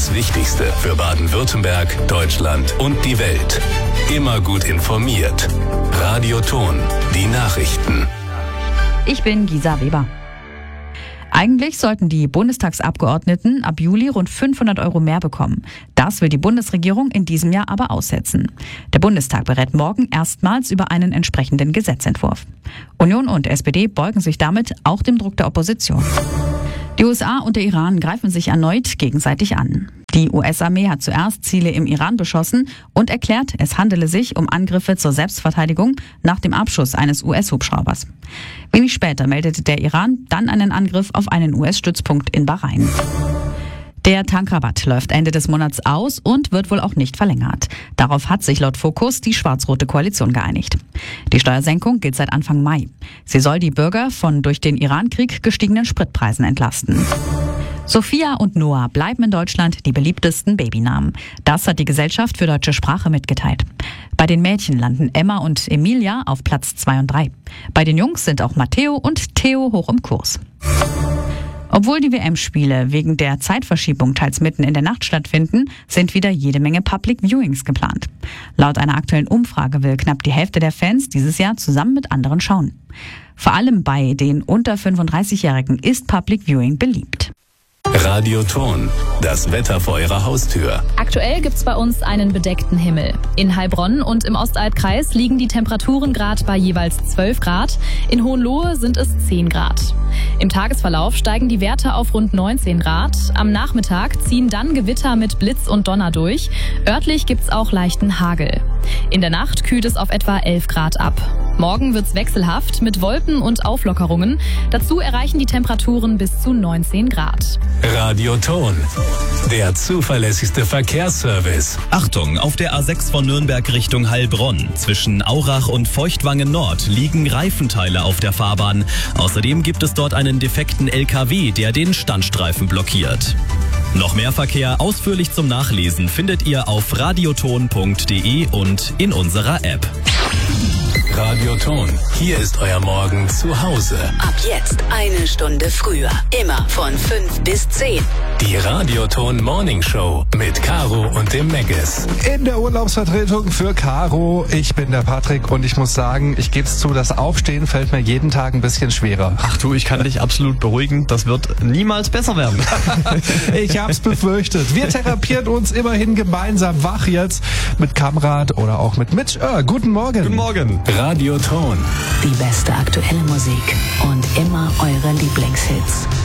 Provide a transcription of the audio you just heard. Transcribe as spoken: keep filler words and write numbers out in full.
Das Wichtigste für Baden-Württemberg, Deutschland und die Welt. Immer gut informiert. Radio Ton, die Nachrichten. Ich bin Gisa Weber. Eigentlich sollten die Bundestagsabgeordneten ab Juli rund fünfhundert Euro mehr bekommen. Das will die Bundesregierung in diesem Jahr aber aussetzen. Der Bundestag berät morgen erstmals über einen entsprechenden Gesetzentwurf. Union und S P D beugen sich damit auch dem Druck der Opposition. Die U S A und der Iran greifen sich erneut gegenseitig an. Die U S-Armee hat zuerst Ziele im Iran beschossen und erklärt, es handele sich um Angriffe zur Selbstverteidigung nach dem Abschuss eines U S-Hubschraubers. Wenig später meldete der Iran dann einen Angriff auf einen U S-Stützpunkt in Bahrain. Der Tankrabatt läuft Ende des Monats aus und wird wohl auch nicht verlängert. Darauf hat sich laut Focus die schwarz-rote Koalition geeinigt. Die Steuersenkung gilt seit Anfang Mai. Sie soll die Bürger von durch den Irankrieg gestiegenen Spritpreisen entlasten. Sophia und Noah bleiben in Deutschland die beliebtesten Babynamen. Das hat die Gesellschaft für deutsche Sprache mitgeteilt. Bei den Mädchen landen Emma und Emilia auf Platz zwei und drei. Bei den Jungs sind auch Matteo und Theo hoch im Kurs. Obwohl die W M-Spiele wegen der Zeitverschiebung teils mitten in der Nacht stattfinden, sind wieder jede Menge Public Viewings geplant. Laut einer aktuellen Umfrage will knapp die Hälfte der Fans dieses Jahr zusammen mit anderen schauen. Vor allem bei den unter fünfunddreißigjährigen ist Public Viewing beliebt. Radio Ton, das Wetter vor Ihrer Haustür. Aktuell gibt's bei uns einen bedeckten Himmel. In Heilbronn und im Ostalbkreis liegen die Temperaturen gerade bei jeweils zwölf Grad. In Hohenlohe sind es zehn Grad. Im Tagesverlauf steigen die Werte auf rund neunzehn Grad. Am Nachmittag ziehen dann Gewitter mit Blitz und Donner durch. Örtlich gibt's auch leichten Hagel. In der Nacht kühlt es auf etwa elf Grad ab. Morgen wird's wechselhaft mit Wolken und Auflockerungen. Dazu erreichen die Temperaturen bis zu neunzehn Grad. Radio Ton, der zuverlässigste Verkehrsservice. Achtung, auf der A sechs von Nürnberg Richtung Heilbronn. Zwischen Aurach und Feuchtwangen Nord liegen Reifenteile auf der Fahrbahn. Außerdem gibt es dort einen defekten L K W, der den Standstreifen blockiert. Noch mehr Verkehr ausführlich zum Nachlesen findet ihr auf radioton punkt de und in unserer App. Radio Ton, hier ist euer Morgen zu Hause. Ab jetzt eine Stunde früher. Immer von fünf bis zehn. Die Radio Ton Morning Show mit Caro und dem Megges. In der Urlaubsvertretung für Caro. Ich bin der Patrick und ich muss sagen, ich gebe es zu, das Aufstehen fällt mir jeden Tag ein bisschen schwerer. Ach du, ich kann dich absolut beruhigen. Das wird niemals besser werden. Ich hab's befürchtet. Wir therapieren uns immerhin gemeinsam wach jetzt mit Kamrat oder auch mit Mitch. Äh, guten Morgen. Guten Morgen. Radio Ton. Die beste aktuelle Musik und immer eure Lieblingshits.